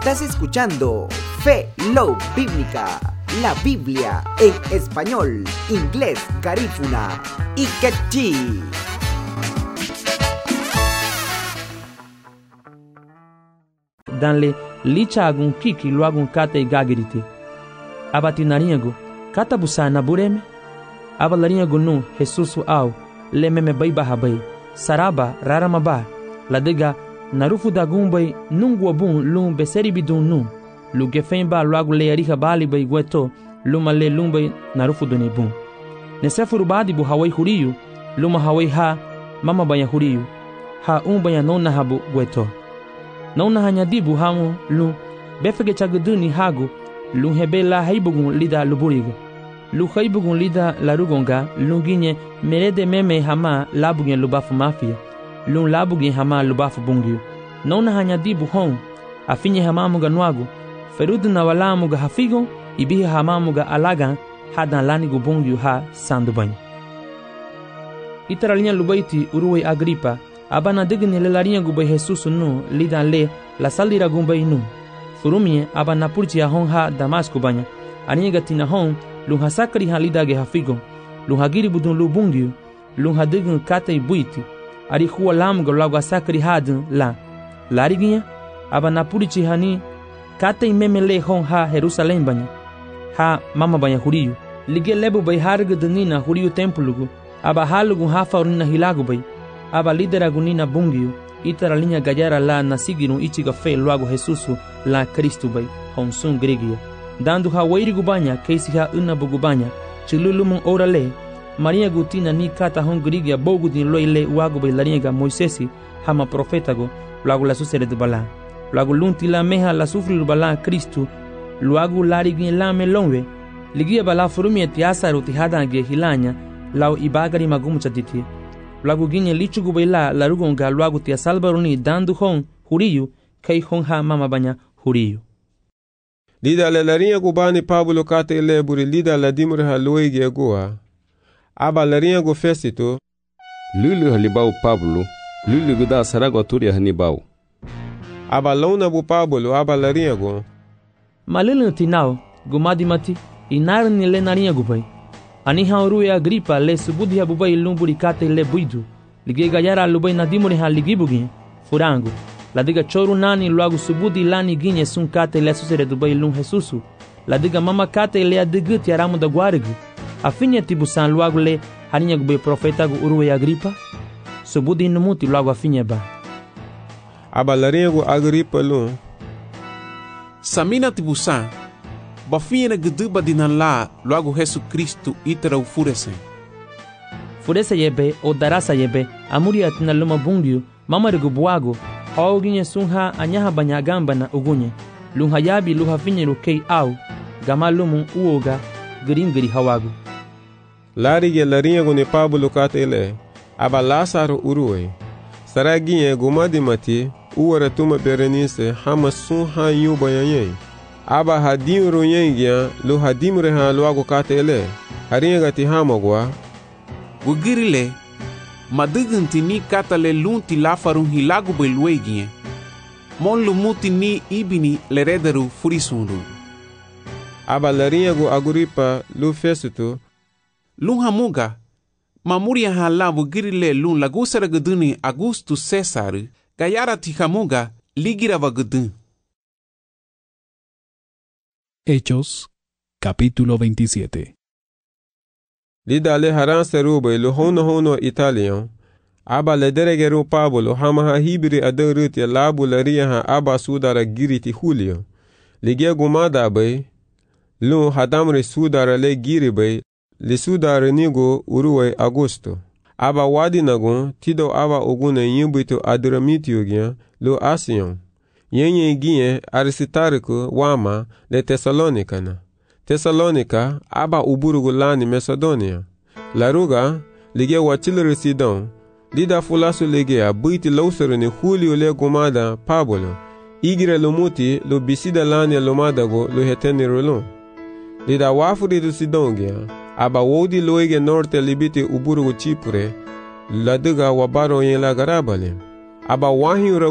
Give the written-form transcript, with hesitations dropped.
Estás escuchando Fe Love Bíblica, la Biblia en español, inglés, garífuna y quechí. Danle licha agun kiki lo agun kate gagiriti. Abatinaringo kata busa na bureme. Abalaringo nu Jesus au le meme bai bahabai. Saraba raramaba la dega narufu dagumbay nungu abun lum beseri bidun nu. Lu gefemba lo agu le ariha bali bai gueto luma le lumbay narufu doni bun. Nesefuru badi bu hawai huriyu luma hawai ha mama baya huriyu. Ha baya nona habu gueto. Nauna hanya dibu hamu lu befege chaguduni hagu lu hebela haibugun lida luburiga lu haibugun lida larugonga lunginye merede meme hama labugen lubafu mafia lu labugen hama lubafu bungyu nauna hanya dibu hon afinye hamamuga nwagu ferudu na walamuga hafigo ibihi hamamuga alaga hadan lanigu bungyu ha sandubanyi itaralinha lubaiti uruwe Agripa abana digni le larinha gubay Jesus nu lidan le la salira gumbay nu furumie abana purchi a hon ha Damasco banya aniga tina hon lu hasakri ha lidage hafigo lu hagiri budun lu bungyu lu hadign kate buiti ari huwa lamgo lago sakri hadun la lariginha abana purchi hani kate memele hon ha Jerusalem banya ha mama banya huriyu lige lebu bay harga dunina huriyu templugu aba halugu ha faurina hilagu bay aba lidera gunina bungyu itara linha gayara la nasiginu ichiga fe luago Jesusu la Cristo bay honsun gregia dando ha wairigu banya keisi ha unabugu banya chilulumun orale Maria gutina ni kata hon gregia bogu din loile uago bay lariega Moisesi hama profetago luago la susere de bala luago lunti la meha la sufri bala Cristo luago larigi la melonwe ligia bala furumi tiasa rutihada ge hilanya lao ibagari magumu chaditi lagu ginye lichugu baila larugonga luagu tia salbaruni dandu hon huriyu kai hon ha mama banya huriyu lida la larinha gubani Pablo kate ile buri lida la dimre ha loige goa aba larinha go Fesito lulu halibau Pablo lulu guda sarago turia hanibau aba lona bu Pablo aba larinha go malulu tinao gumadi mati inarni le narinha gubai ani haurue Agripa le subudi habubai lumburi kate le buidu lige gayara lubai nadimuri ha ligibugi furangu la diga choru nani luagu subudi lani ginye sun kate le susere dubai lum Jesusu la diga mama kate le adiguti aramu da guarigu afinye tibusan luagu le haninya gubai profeta gu urue Agripa subudi numuti luagu afinye ba aba larinha gu Agripa lu samina tibusan bafinha guduba dinan la logo Jesus Cristo itara ufurese yebe o darasa yebe amuri atina luma bungyu mamarigu buago oginye sunha anyaha banyagamba na ugunye lunha yabi luha finyeru kei au gamalumun uoga gringiri hawagu larige larinha gu ni Pablo kate ile aba Lázaro urue saraginye gumadi mati uwara tuma Berenice hama sunha yuba yanyei aba hadimru yengia lu hadimre ha luago kate ele haringa gati hamogwa gugirile madugunti ni kata le lunti la farun hilagu belwegie mon lumuti ni ibini le rederu furisundu aba larinha gu Agripa lu Fesito lun hamuga mamuria ha la gugirile lun lagusara guduni Augustus Cesar gayara ti hamuga ligira vagudun. Hechos, capítulo 27. Lida le haran serube lo hono Italian. Aba le deregeru Pablo hama ha hibri adarut ya labu laria ha aba sudara giriti Julio. Ligia gumada bay. Lu hadamre sudara le giri bay. Li sudara nigo uruwe Augusto. Aba wadi nagon tido aba ogune yimbuito adramitio gyan lo Asion. Yenye ginye Aristarco wama le Tesalonika aba uburugu lani Macedonia. Laruga lige wachilere Sidon. Lida fulasu lige abuiti lausere ni Julio le gumada Pablo. Igire lumuti lo bisida lani lomadago lo heteni rolon. Lida wafuri du Sidon gya aba wodi loige norte libiti uburugu Chipre. Laduga wabaro yen la garabale. Aba wahi